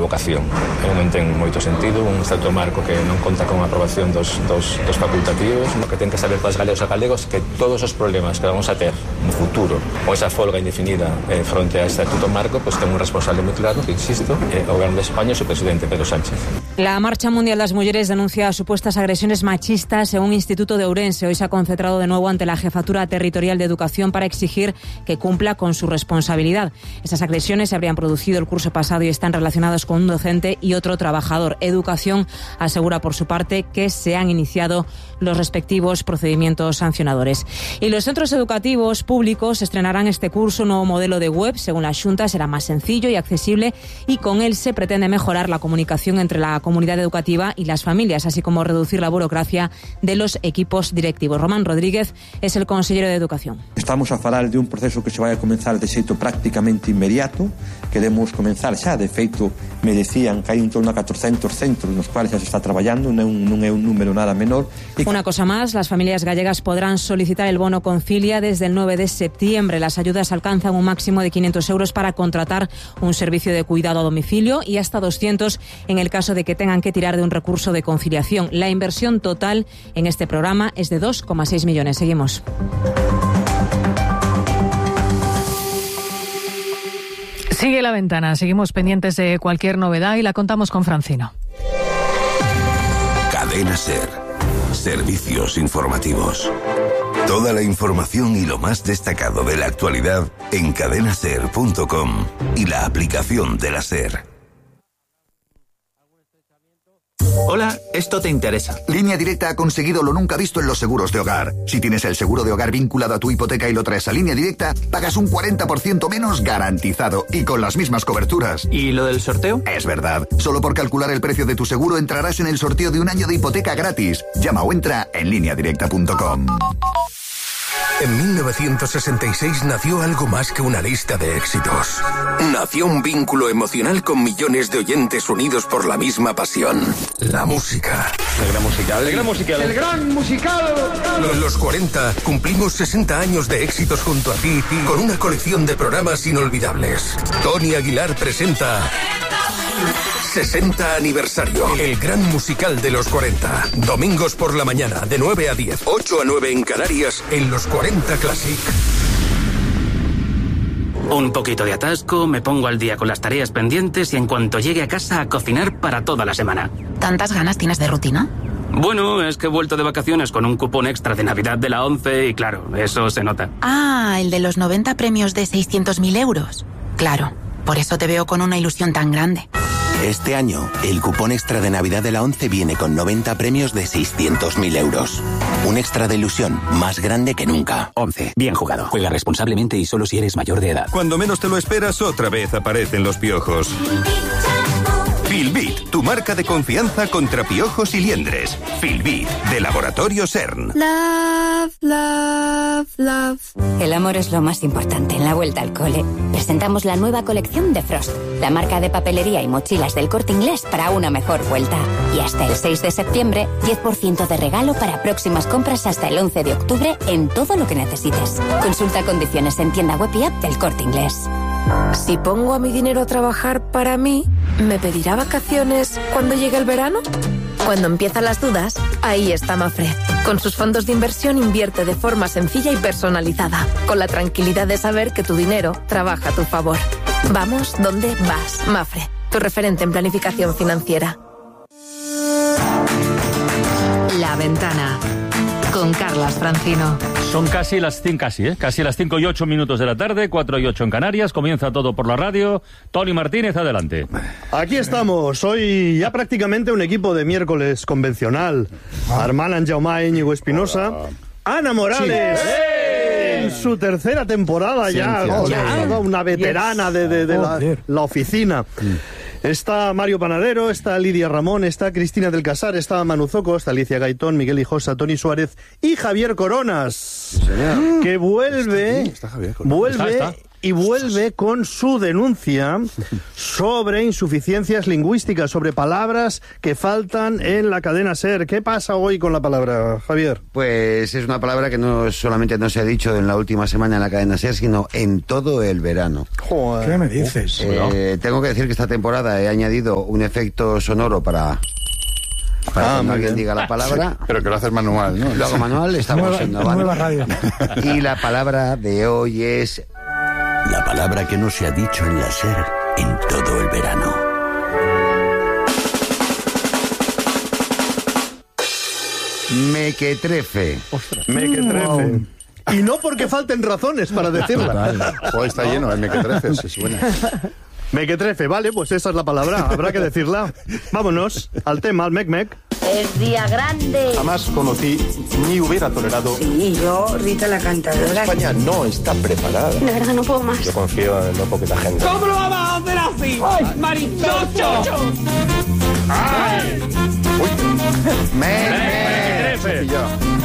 vocación. Eu non ten moito sentido un estatuto marco que non conta con a aprobación dos facultativos, o que ten que saber para os galegos e galegos que todos os problemas que vamos a ter no futuro ou esa folga indefinida fronte a estatuto marco, pues ten un responsable moi claro, que insisto, o Goberno de España e o presidente Pedro Sánchez. La Marcha Mundial das Mulleres denuncia supuestas agresiones machistas en un instituto de Ourense. Hoy se ha concentrado de nuevo ante la Jefatura Territorial de Educación para exigir que cumpla con su responsabilidad. Esas agresiones se habrían producido el curso pasado y están relacionadas con un docente y otro trabajador. Educación asegura por su parte que se han iniciado los respectivos procedimientos sancionadores. Y los centros educativos públicos estrenarán este curso un nuevo modelo de web. Según la Xunta, será más sencillo y accesible y con él se pretende mejorar la comunicación entre la comunidad educativa y las familias, así como reducir la burocracia de los equipos directivos. Román Rodríguez es el consellero de Educación. Estamos a falar de un proceso que se vai a comenzar de xeito prácticamente inmediato. Queremos comenzar xa, de feito, me decían que hai en torno a 400 centros nos cuales xa se está traballando, non é un número nada menor. Una cosa más, las familias gallegas podrán solicitar el bono Concilia desde el 9 de septiembre. Las ayudas alcanzan un máximo de 500 euros para contratar un servicio de cuidado a domicilio y hasta 200 en el caso de que tengan que tirar de un recurso de conciliación. La inversión total en este programa es de 2,6 millones. Seguimos. Sigue La Ventana, seguimos pendientes de cualquier novedad y la contamos con Francino. Cadena SER. Servicios informativos. Toda la información y lo más destacado de la actualidad en cadenaser.com y la aplicación de la SER. Hola, esto te interesa. Línea Directa ha conseguido lo nunca visto en los seguros de hogar. Si tienes el seguro de hogar vinculado a tu hipoteca y lo traes a Línea Directa, pagas un 40% menos garantizado y con las mismas coberturas. ¿Y lo del sorteo? Es verdad. Solo por calcular el precio de tu seguro entrarás en el sorteo de un año de hipoteca gratis. Llama o entra en lineadirecta.com. En 1966 nació algo más que una lista de éxitos. Nació un vínculo emocional con millones de oyentes unidos por la misma pasión. La música. El gran musical. El gran musical. El gran musical. Los 40 cumplimos 60 años de éxitos junto a ti con una colección de programas inolvidables. Tony Aguilar presenta 60 aniversario. El gran musical de los 40. Domingos por la mañana, de 9 a 10, 8 a 9 en Canarias, en los 40 Classic. Un poquito de atasco, me pongo al día con las tareas pendientes y en cuanto llegue a casa a cocinar para toda la semana. ¿Tantas ganas tienes de rutina? Bueno, es que he vuelto de vacaciones con un cupón extra de Navidad de la 11 y claro, eso se nota. Ah, el de los 90 premios de 600.000 euros. Claro, por eso te veo con una ilusión tan grande. Este año, el cupón extra de Navidad de la 11 viene con 90 premios de 600.000 euros. Un extra de ilusión más grande que nunca. 11. Bien jugado. Juega responsablemente y solo si eres mayor de edad. Cuando menos te lo esperas, otra vez aparecen los piojos. Filbit, tu marca de confianza contra piojos y liendres. Filbit, de Laboratorio CERN. Love, love, love. El amor es lo más importante en la vuelta al cole. Presentamos la nueva colección de Frost, la marca de papelería y mochilas del Corte Inglés para una mejor vuelta. Y hasta el 6 de septiembre, 10% de regalo para próximas compras hasta el 11 de octubre en todo lo que necesites. Consulta condiciones en tienda web y app del Corte Inglés. Si pongo a mi dinero a trabajar para mí, ¿me pedirá vacaciones cuando llegue el verano? Cuando empiezan las dudas, ahí está Mafre. Con sus fondos de inversión invierte de forma sencilla y personalizada, con la tranquilidad de saber que tu dinero trabaja a tu favor. Vamos donde vas, Mafre, tu referente en planificación financiera. La Ventana, con Carlas Francino. Son casi las 5 y 8 minutos de la tarde, 4 y 8 en Canarias. Comienza todo por la radio. Tony Martínez, adelante. Aquí estamos, hoy ya prácticamente un equipo de miércoles convencional. Armand Anjaume, Íñigo Espinosa, Ana Morales, en su tercera temporada ya, una veterana de la oficina. Está Mario Panadero, está Lidia Ramón, está Cristina del Casar, está Manu Zoco, está Alicia Gaitón, Miguel Hijosa, Tony Suárez y Javier Coronas, que vuelve y vuelve con su denuncia sobre insuficiencias lingüísticas, sobre palabras que faltan en la cadena SER. ¿Qué pasa hoy con la palabra, Javier? Pues es una palabra que no solamente no se ha dicho en la última semana en la cadena SER, sino en todo el verano. Joder. ¿Qué me dices? Tengo que decir que esta temporada he añadido un efecto sonoro para cuando alguien diga la palabra. Sí, pero que lo haces manual, ¿no? Lo hago manual, estamos innovando. Nueva radio. Y la palabra de hoy es... La palabra que no se ha dicho en la SER en todo el verano. Mequetrefe. Ostras. Mequetrefe. Y no porque falten razones para decirla. Joder, está lleno, mequetrefe, se suena. Mequetrefe, vale, pues esa es la palabra, habrá que decirla. Vámonos al tema, al mec-mec. Es día grande. Jamás conocí ni hubiera tolerado. Sí, yo, Rita la cantadora. España no está preparada. De verdad no puedo más. Yo confío en no poquita gente. ¿Cómo lo vamos a hacer así? ¡Ay, marichocho! ¡Ay! ¡Uy! ¡Mequetrefe!